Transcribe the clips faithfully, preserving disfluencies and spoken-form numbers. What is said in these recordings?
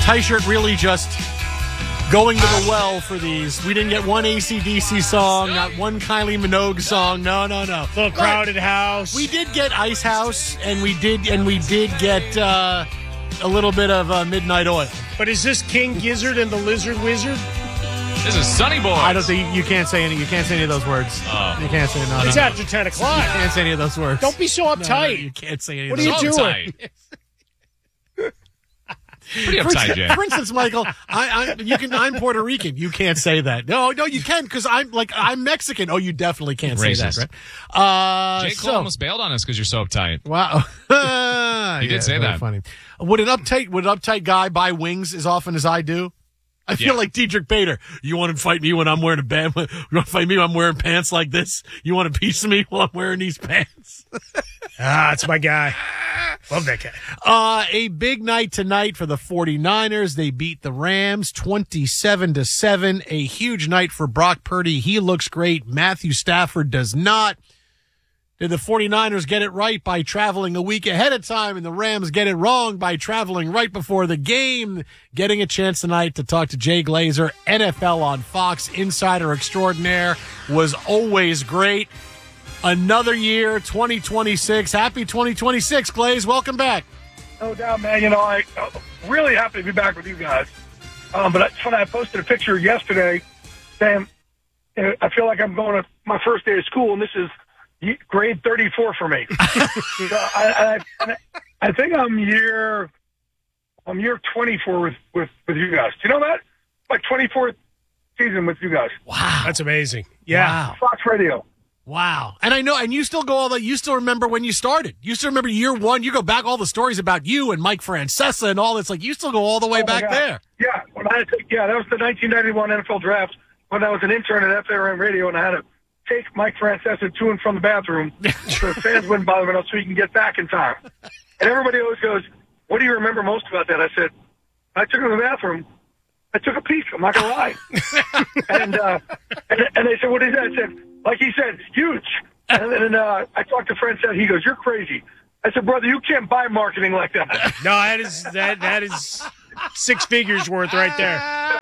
T-shirt really just going to the well for these. We didn't get one A C D C song, not one Kylie Minogue song. No, no, no. Little Crowded but House. We did get Ice House, and we did, and we did get uh, a little bit of uh, Midnight Oil. But is this King Gizzard and the Lizard Wizard? This is Sunny Boy. I don't think you can't say any. You can't say any of those words. Oh. You can't say no. It's no, after no. ten o'clock. You can't say any of those words. Don't be so uptight. No, no, you can't say any. What of are those you So doing? uptight. Pretty For, uptight, Jay. for instance, Michael, I, I, you can. I'm Puerto Rican. You can't say that. No, no, you can because I'm like I'm Mexican. Oh, you definitely can't Racist. say that, right? Uh, Jay Cole so, almost bailed on us because you're so uptight. wow, He did say very that. Funny. Would an uptight would an uptight guy buy wings as often as I do? I feel Yeah. like Diedrich Bader. You want to fight me when I'm wearing a band? You want to fight me when I'm wearing pants like this? You want a piece of me while I'm wearing these pants? Ah, it's my guy. Love that guy. Uh, a big night tonight for the 49ers. They beat the Rams twenty-seven to seven. A huge night for Brock Purdy. He looks great. Matthew Stafford does not. Did the 49ers get it right by traveling a week ahead of time, and the Rams get it wrong by traveling right before the game? Getting a chance tonight to talk to Jay Glazer, N F L on Fox, insider extraordinaire, was always great. Another year, twenty twenty-six. Happy twenty twenty-six, Glaze. Welcome back. No doubt, man. You know, I uh, really happy to be back with you guys. Um, but it's funny, I posted a picture yesterday saying uh, I feel like I'm going to my first day of school, and this is ye- grade thirty-four for me. so I, I, I think I'm year I'm year twenty-four with, with, with you guys. Do you know that? My twenty-fourth season with you guys. Wow. That's amazing. Yeah. Wow. Fox Radio. Wow. And I know, and you still go all the, you still remember when you started. You still remember year one. You go back all the stories about you and Mike Francesa and all this. Like, you still go all the way Oh, my back God. there. Yeah. When I had to, yeah, that was the nineteen ninety-one N F L draft when I was an intern at F A M Radio, and I had to take Mike Francesa to and from the bathroom so the fans wouldn't bother him enough so he can get back in time. And everybody always goes, "What do you remember most about that?" I said, "I took him to the bathroom. I took a peek. I'm not going to lie." and, uh, and and they said, "What is that?" I said, like he said, it's huge. And then uh, I talked to Francesa. He goes, "You're crazy." I said, "Brother, you can't buy marketing like that." No, that is that that is six figures worth right there.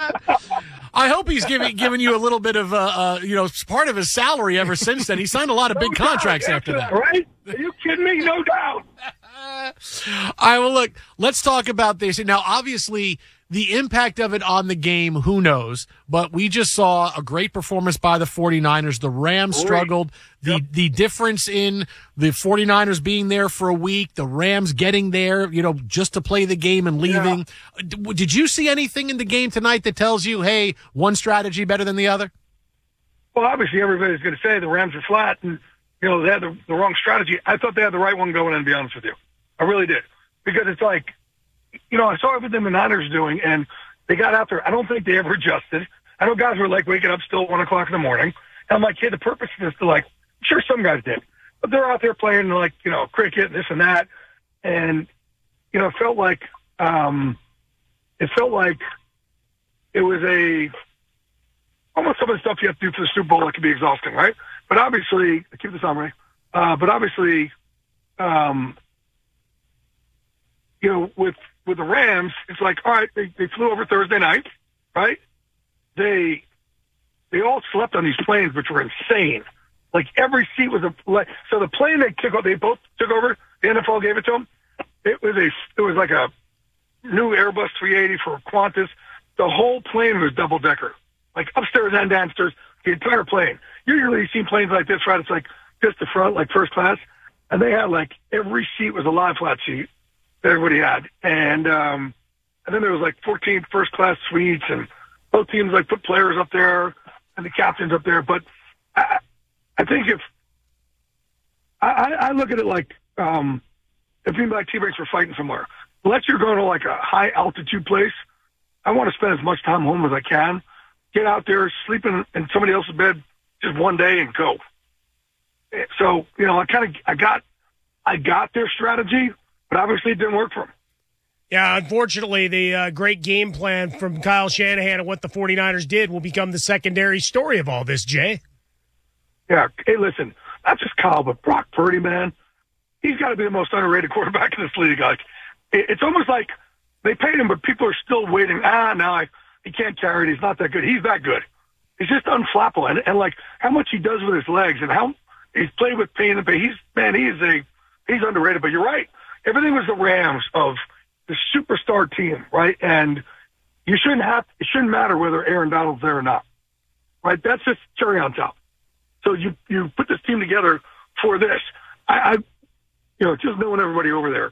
I hope he's giving giving you a little bit of, uh, uh, you know, part of his salary ever since then. He signed a lot of big No doubt contracts after that. Right? Are you kidding me? No doubt. All right, well, look, let's talk about this. Now, obviously, the impact of it on the game, who knows? But we just saw a great performance by the 49ers. The Rams struggled. The Yep. the difference in the 49ers being there for a week, the Rams getting there, you know, just to play the game and leaving. D- Did you see anything in the game tonight that tells you, hey, one strategy better than the other? Well, obviously, everybody's going to say the Rams are flat and, you know, they had the, the wrong strategy. I thought they had the right one going in, to be honest with you. I really did. Because it's like, you know, I saw everything the Niners doing, and they got out there. I don't think they ever adjusted. I know guys were, like, waking up still at one o'clock in the morning. And I'm like, hey, the purpose of this, they're like, I'm sure some guys did. But they're out there playing, like, you know, cricket, this and that. And, you know, it felt like, um, it felt like it was a, almost some of the stuff you have to do for the Super Bowl that can be exhausting, right? But obviously, keep this on, right? Uh, but obviously, um, you know, with, with the Rams, it's like, all right, they, they flew over Thursday night, right? They, they all slept on these planes, which were insane. Like every seat was a, like, so the plane they took, they both took over, the N F L gave it to them. It was a, it was like a new Airbus three eighty for Qantas. The whole plane was double decker, like upstairs and downstairs, the entire plane. Usually you see planes like this, right? It's like just the front, like first class. And they had like every seat was a lie flat seat that everybody had. And, um, and then there was like fourteen first class suites, and both teams like put players up there and the captains up there. But I, I think if I, I look at it like, um, if me and my teammates were fighting somewhere, unless you're going to like a high altitude place, I want to spend as much time home as I can. Get out there, sleep in, in somebody else's bed just one day and go. So, you know, I kind of, I got, I got their strategy, but obviously it didn't work for them. Yeah, unfortunately, the uh, great game plan from Kyle Shanahan and what the 49ers did will become the secondary story of all this, Jay. Yeah. Hey, listen, not just Kyle, but Brock Purdy, man. He's got to be the most underrated quarterback in this league. Like, it, it's almost like they paid him, but people are still waiting. Ah, no, I, he can't carry it. He's not that good. He's that good. He's just unflappable. And, and like, how much he does with his legs and how he's played with pain and pain. He's, man, he is a, he's underrated. But you're right. Everything was the Rams of the superstar team, right? And you shouldn't have, it shouldn't matter whether Aaron Donald's there or not, right? That's just cherry on top. So you, you put this team together for this. I, I, you know, just knowing everybody over there,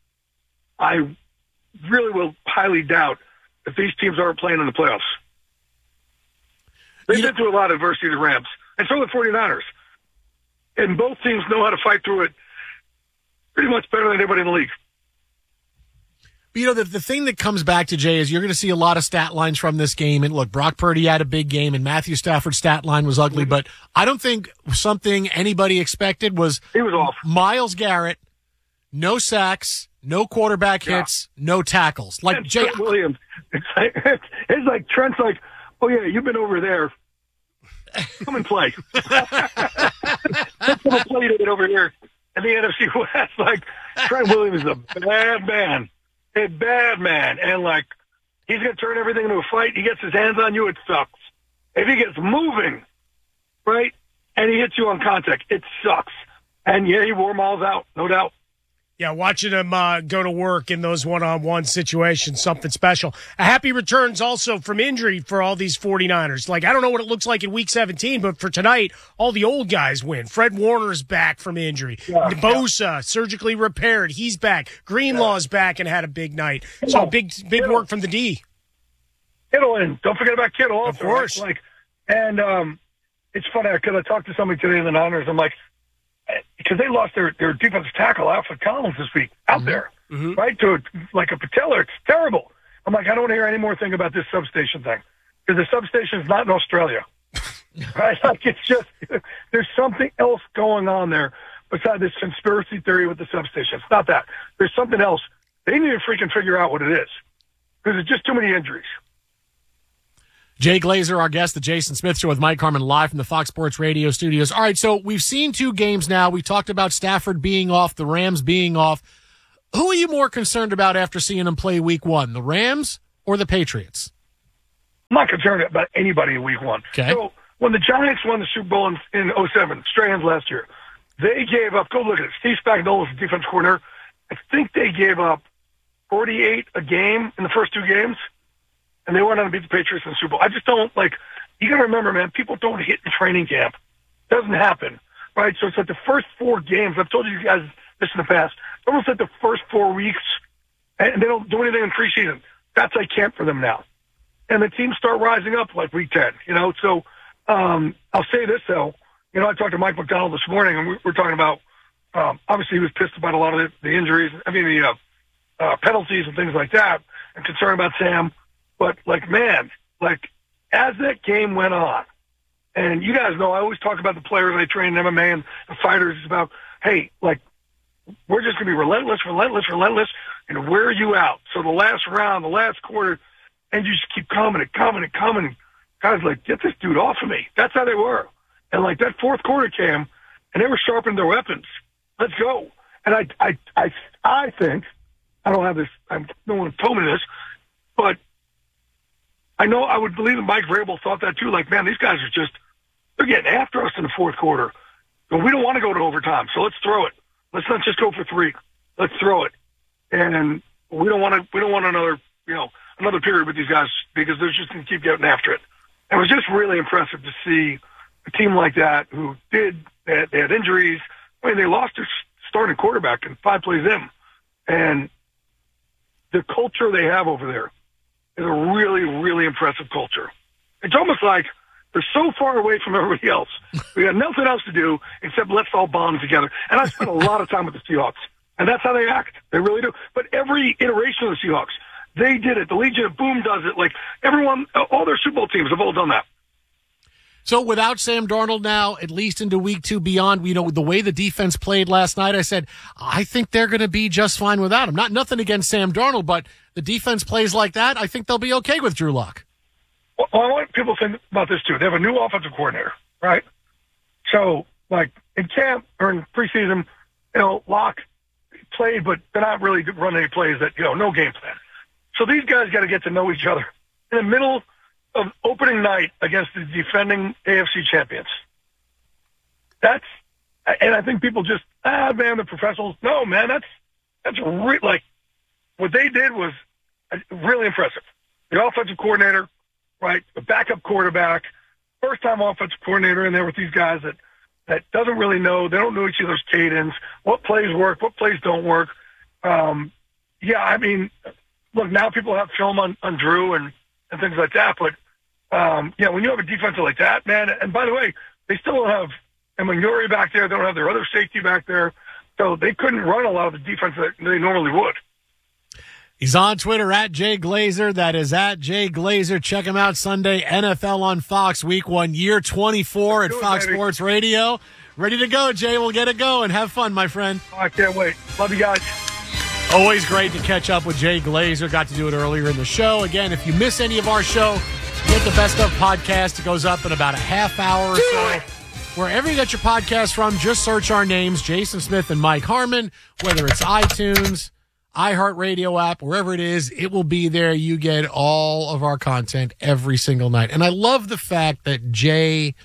I really will highly doubt if these teams aren't playing in the playoffs. They've been through a lot of adversity, the Rams, and so the 49ers. And both teams know how to fight through it pretty much better than anybody in the league. You know, the, the thing that comes back to, Jay, is you're going to see a lot of stat lines from this game. And look, Brock Purdy had a big game, and Matthew Stafford's stat line was ugly. But I don't think something anybody expected was, he was off. Myles Garrett, no sacks, no quarterback yeah. hits, no tackles. Like and Jay Trent Williams. It's like, it's like Trent's like, oh, yeah, you've been over there. Come and play. Let's come and play it over here in the N F C West. Like, Trent Williams is a bad man. A bad man. And, like, he's going to turn everything into a fight. He gets his hands on you, it sucks. If he gets moving, right, and he hits you on contact, it sucks. And, yeah, he wore Miles out, no doubt. Yeah, watching him uh, go to work in those one-on-one situations, something special. A happy returns also from injury for all these 49ers. Like, I don't know what it looks like in Week seventeen, but for tonight, all the old guys win. Fred Warner's back from injury. Yeah, Bosa, yeah. surgically repaired. He's back. Greenlaw's yeah. back and had a big night. So big big Kittle. work from the D. Kittle, and don't forget about Kittle also. Of course. Right? Like, and um, it's funny, because I talked to somebody today in the Niners. I'm like, because they lost their, their defensive tackle, Alfred Collins, this week, out mm-hmm. there, mm-hmm. right, to a, like a patellar. It's terrible. I'm like, I don't want to hear any more thing about this substation thing, because the substation is not in Australia, right? Like, it's just, there's something else going on there besides this conspiracy theory with the substation. It's not that. There's something else. They need to freaking figure out what it is, because there's just too many injuries. Jay Glazer, our guest, the Jason Smith Show with Mike Harmon, live from the Fox Sports Radio studios. All right, so we've seen two games now. We talked about Stafford being off, the Rams being off. Who are you more concerned about after seeing them play week one, the Rams or the Patriots? I'm not concerned about anybody in week one. Okay. So when the Giants won the Super Bowl in, in oh seven, Strahan's last year, they gave up, go look at it, Steve Spagnuolo was the defense coordinator. I think they gave up forty-eight a game in the first two games. And they went on to beat the Patriots in the Super Bowl. I just don't, like, you got to remember, man, people don't hit in training camp. It doesn't happen, right? So it's like the first four games. I've told you guys this in the past. It's almost like the first four weeks, and they don't do anything in preseason. That's like camp for them now. And the teams start rising up like week ten, you know? So um, I'll say this, though. You know, I talked to Mike McDonald this morning, and we we're talking about, um, obviously he was pissed about a lot of the, the injuries, I mean, the uh, uh, penalties and things like that, and concerned about Sam. But, like, man, like, as that game went on, and you guys know I always talk about the players I train in M M A and the fighters. It's about, hey, like, we're just going to be relentless, relentless, relentless, and wear you out. So the last round, the last quarter, and you just keep coming and coming and coming. And guys, like, get this dude off of me. That's how they were. And, like, that fourth quarter came, and they were sharpening their weapons. Let's go. And I, I, I, I think, I don't have this, I'm, no one told me this, but I know I would believe that Mike Vrabel thought that too. Like, man, these guys are just, they're getting after us in the fourth quarter. But we don't want to go to overtime, so let's throw it. Let's not just go for three. Let's throw it. And we don't want to, we don't want another, you know, another period with these guys because they're just going to keep getting after it. It was just really impressive to see a team like that who did, they had, they had injuries. I mean, they lost their starting quarterback in five plays in. And the culture they have over there is a really, really impressive culture. It's almost like they're so far away from everybody else. We got nothing else to do except let's all bond together. And I spent a lot of time with the Seahawks, and that's how they act. They really do. But every iteration of the Seahawks, they did it. The Legion of Boom does it. Like, everyone, all their Super Bowl teams have all done that. So without Sam Darnold now, at least into week two beyond, you know, the way the defense played last night, I said, I think they're going to be just fine without him. Not nothing against Sam Darnold, but the defense plays like that, I think they'll be okay with Drew Lock. Well, I want people to think about this, too. They have a new offensive coordinator, right? So, like, in camp or in preseason, you know, Lock played, but they're not really running any plays that, you know, no game plan. So these guys got to get to know each other in the middle of opening night against the defending A F C champions. That's, and I think people just, ah, man, the professionals. No, man, that's, that's re- like, what they did was really impressive. The offensive coordinator, right, the backup quarterback, first-time offensive coordinator in there with these guys that, that doesn't really know. They don't know each other's cadence, what plays work, what plays don't work. Um, yeah, I mean, look, now people have film on, on Drew and, and things like that, but, um, yeah, when you have a defense like that, man, and by the way, they still don't have Emanuele back there. They don't have their other safety back there. So they couldn't run a lot of the defense that they normally would. He's on Twitter at Jay Glazer. That is at Jay Glazer. Check him out Sunday. N F L on Fox, week one, year twenty-four at Fox Sports Radio. Ready to go, Jay. We'll get it going. Have fun, my friend. Oh, I can't wait. Love you guys. Always great to catch up with Jay Glazer. Got to do it earlier in the show. Again, if you miss any of our show, get the Best Of podcast. It goes up in about a half hour or so. Wherever you get your podcast from, just search our names, Jason Smith and Mike Harmon, whether it's iTunes, iHeartRadio app, wherever it is, it will be there. You get all of our content every single night. And I love the fact that Jay,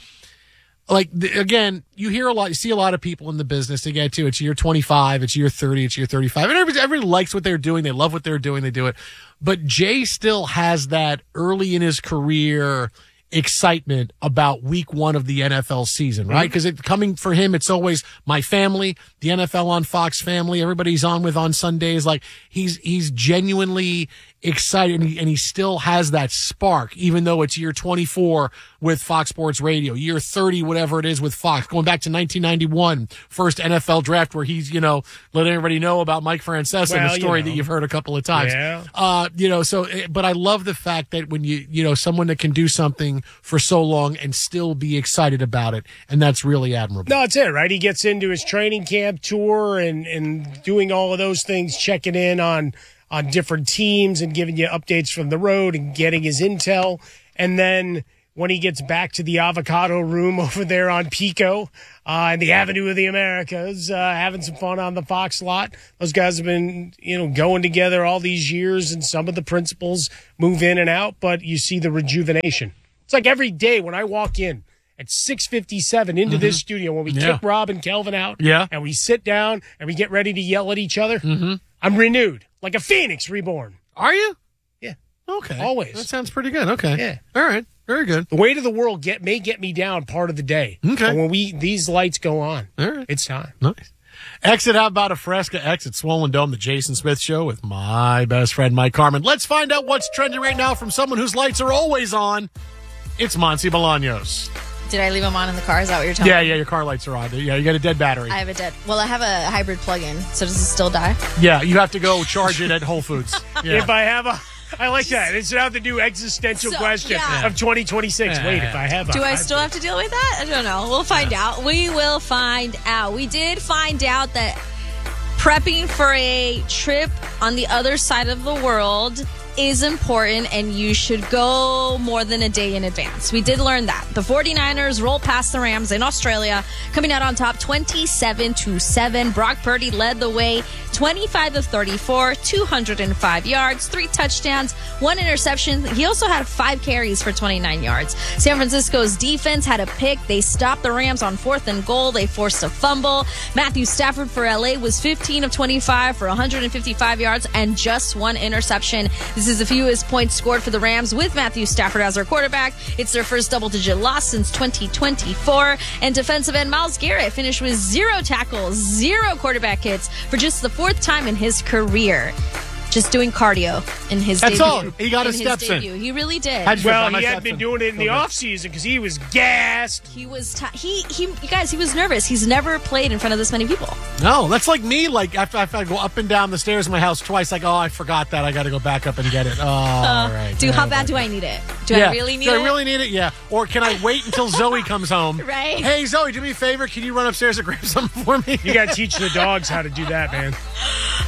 like, the, again, you hear a lot, you see a lot of people in the business to get to. It's year twenty-five, it's year thirty, it's year thirty-five. And everybody, everybody likes what they're doing. They love what they're doing. They do it. But Jay still has that early in his career excitement about week one of the N F L season, right? Because it coming for him, it's always my family, the N F L on Fox family, everybody's on with on Sundays. Like he's, he's genuinely excited and he, and he still has that spark, even though it's year twenty-four with Fox Sports Radio, year thirty, whatever it is with Fox, going back to nineteen ninety-one, first N F L draft where he's, you know, letting everybody know about Mike Francesa, well, the story you know. that you've heard a couple of times. Yeah. Uh, you know, so, but I love the fact that when you, you know, someone that can do something for so long and still be excited about it. And that's really admirable. No, that's it, right? He gets into his training camp tour and, and doing all of those things, checking in on, on different teams and giving you updates from the road and getting his intel. And then when he gets back to the avocado room over there on Pico uh, and the Avenue of the Americas, uh, having some fun on the Fox lot. Those guys have been, you know, going together all these years, and some of the principals move in and out, but you see the rejuvenation. It's like every day when I walk in at six fifty-seven into mm-hmm. this studio, when we yeah. kick Rob and Kelvin out, yeah. and we sit down and we get ready to yell at each other, mm-hmm. I'm renewed, like a phoenix reborn. Are you? Yeah. Okay. Always. That sounds pretty good. Okay. Yeah. All right. Very good. The weight of the world get may get me down part of the day. Okay. But when we these lights go on, all right, it's time. Nice. Exit, how about a Fresca? Exit Swollen Dome, the Jason Smith Show with my best friend, Mike Carmen. Let's find out what's trending right now from someone whose lights are always on. It's Monty Bolaños. Did I leave them on in the car? Is that what you're telling yeah, me? Yeah, yeah, your car lights are on. Yeah, you got a dead battery. I have a dead. Well, I have a hybrid plug-in, so does it still die? Yeah, you have to go charge it at Whole Foods. Yeah. If I have a... I like that. It's now the new existential So, question yeah. of twenty twenty-six. Yeah. Wait, if I have a... Do I hybrid- still have to deal with that? I don't know. We'll find Yeah. out. We will find out. We did find out that prepping for a trip on the other side of the world is important, and you should go more than a day in advance. We did learn that. The 49ers roll past the Rams in Australia, coming out on top twenty-seven to seven. Brock Purdy led the way, twenty-five of thirty-four, two hundred five yards, three touchdowns, one interception. He also had five carries for twenty-nine yards. San Francisco's defense had a pick. They stopped the Rams on fourth and goal. They forced a fumble. Matthew Stafford for L A was fifteen of twenty-five for one hundred fifty-five yards and just one interception. This is the fewest points scored for the Rams with Matthew Stafford as their quarterback. It's their first double-digit loss since twenty twenty-four. And defensive end Myles Garrett finished with zero tackles, zero quarterback hits for just the fourth time in his career. Just doing cardio in his That's debut. all. He got in his his steps in. debut. He really did. How'd you feel Well, about my he had steps been in? doing it in the Feel good. offseason because he was gassed. He was t- he he. You guys, he was nervous. He's never played in front of this many people. No, that's like me. Like after, after I go up and down the stairs of my house twice, like, oh, I forgot that. I got to go back up and get it. Oh, all right. Dude, Yeah, how bad but- do I need it? Do yeah. I really need do it? I really need it? Yeah. Or can I wait until Zoe comes home? Right. Hey, Zoe, do me a favor. Can you run upstairs and grab something for me? You got to teach the dogs how to do that, man.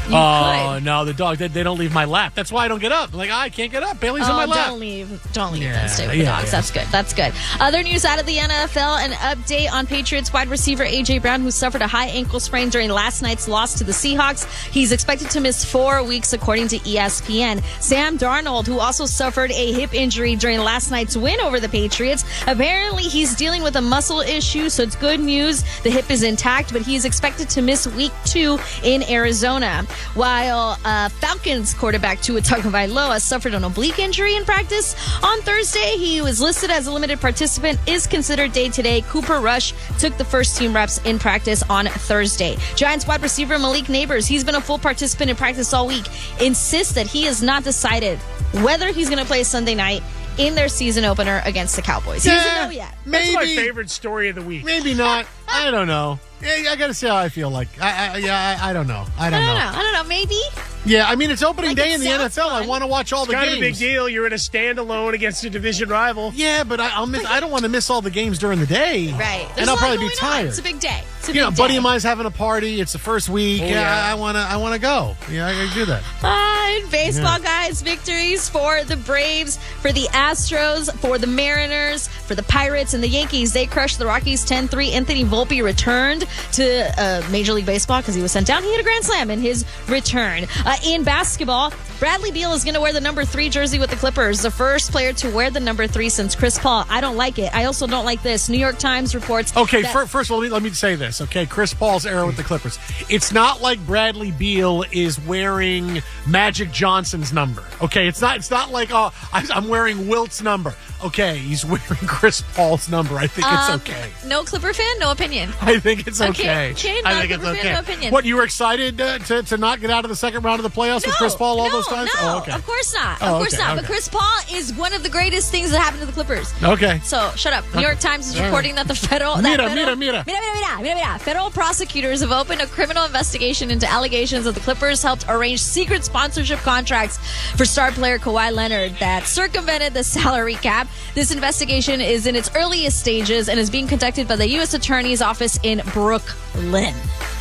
You oh, could. no, the dog, they, they don't leave my lap. That's why I don't get up. I'm like, I can't get up. Bailey's Oh, in my lap. don't leave. Don't leave. Yeah, Then stay with the yeah, dogs. yeah. That's good. That's good. Other news out of the N F L, an update on Patriots wide receiver A J. Brown, who suffered a high ankle sprain during last night's loss to the Seahawks. He's expected to miss four weeks, according to E S P N. Sam Darnold, who also suffered a hip injury during last night's win over the Patriots. Apparently, he's dealing with a muscle issue, so it's good news. The hip is intact, but he's expected to miss week two in Arizona. While uh, Falcons quarterback Tua Tagovailoa suffered an oblique injury in practice on Thursday, he was listed as a limited participant, is considered day-to-day. Cooper Rush took the first team reps in practice on Thursday. Giants wide receiver Malik Neighbors, he's been a full participant in practice all week, insists that he has not decided whether he's going to play Sunday night in their season opener against the Cowboys. He doesn't Yeah, know yet. That's my maybe, favorite story of the week. maybe not. I don't know. Yeah, I got to see how I feel like. I, I, yeah, I, I don't know. I I don't don't know. know. I don't know. Maybe. Yeah, I mean, it's opening Like, day it in the N sounds F L. I fun. want to watch all It's the kind games. of a big deal. You're in a standalone against a division rival. Yeah, but I, I'll miss. I don't want to miss all the games during the day. Right. There's and I'll a lot probably going be on. tired. It's a big day. It's a You know, big a buddy day. of mine's having a party. It's the first week. Oh, yeah, yeah. I want to. I want to go. Yeah, I gotta do that. Uh, in baseball, Yeah. guys, victories for the Braves, for the Astros, for the Mariners, for the Pirates, and the Yankees. They crushed the Rockies ten three. Anthony Volpe returned to uh, Major League Baseball because he was sent down. He hit a grand slam in his return. Uh, in basketball, Bradley Beal is going to wear the number three jersey with the Clippers, the first player to wear the number three since Chris Paul. I don't like it. I also don't like this. New York Times reports. Okay, that- fir- first of all, let me, let me say this. Okay, Chris Paul's era with the Clippers. It's not like Bradley Beal is wearing Magic Johnson's number. Okay, it's not. It's not like oh, I, I'm wearing Wilt's number. Okay, he's wearing Chris Paul's number. I think it's Um, okay. No Clipper fan, no opinion. I think it's okay. Okay, okay, I not think it's Clipper fan, okay. no opinion. What, you were excited uh, to to not get out of the second round of the playoffs with Chris Paul all no, those times? No, Oh, okay. of course not. Oh, of course okay, not. okay. But Chris Paul is one of the greatest things that happened to the Clippers. Okay. So shut up. New York Times is All right. reporting that the federal, that Mira, federal mira, mira. Mira, mira, mira, mira. Federal prosecutors have opened a criminal investigation into allegations that the Clippers helped arrange secret sponsorship contracts for star player Kawhi Leonard that circumvented the salary cap. This investigation is in its earliest stages and is being conducted by the U S Attorney's Office in Brooklyn.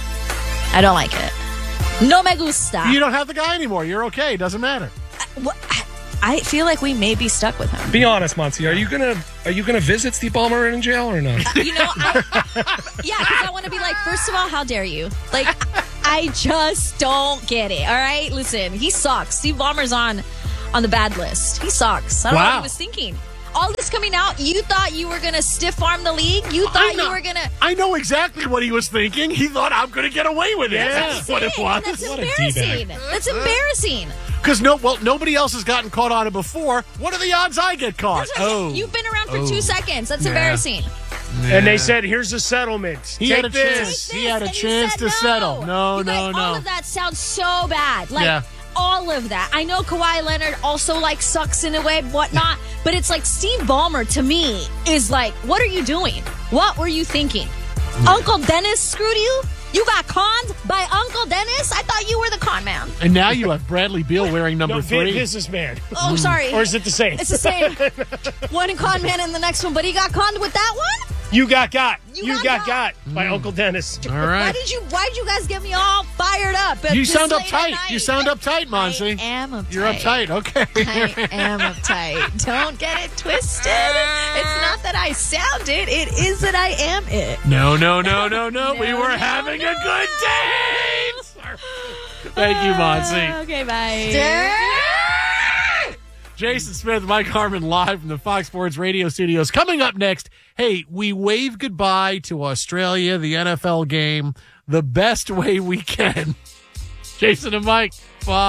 I don't like it. No me gusta. You don't have the guy anymore. You're okay. Doesn't matter. What- I feel like we may be stuck with him. Be honest, Monty. Are you gonna are you gonna visit Steve Ballmer in jail or no? You know, I, yeah, because I want to be like, first of all, how dare you? Like, I just don't get it. All right, listen, he sucks. Steve Ballmer's on on the bad list. He sucks. I don't know what Wow. he was thinking. All this coming out, you thought you were gonna stiff arm the league. You I thought know- you were gonna. I know exactly what he was thinking. He thought I'm going to get away with it. Yeah. That's what it was. That's What a embarrassing. D-bag. That's embarrassing. Because no, well, nobody else has gotten caught on it before. What are the odds I get caught? That's what I'm Oh, saying. You've been around for Oh. two seconds. That's Yeah. embarrassing. And they said, here's a settlement. He Take had a this. chance. Take He this, had a and you chance said to no. settle. No, You no, guys, no. All of that sounds so bad. Like Yeah. all of that. I know Kawhi Leonard also like sucks in a way, whatnot. But it's like Steve Ballmer to me is like, what are you doing? What were you thinking? Uncle Dennis screwed you? You got conned by Uncle Dennis? I thought you were the con man. And now you have Bradley Beal wearing number No, three. businessman. Oh, sorry. Or is it the same? It's the same. One con man in the next one, but he got conned with that one? You got got. You You, got got, got. got by Uncle Dennis. All Why right. did you why did you guys get me all fired up? at You this sound late at uptight. night? You sound uptight, Monsi. I am uptight. You're uptight. Okay. I am uptight. Don't get it twisted. It's not that I sound it. It is that I am it. No, no, no, no, no. We No, were no, having no. a good day. Thank you, Monsi. Okay, bye. Jason Smith, Mike Harmon live from the Fox Sports Radio studios. Coming up next, hey, we wave goodbye to Australia, the N F L game, the best way we can. Jason and Mike, bye.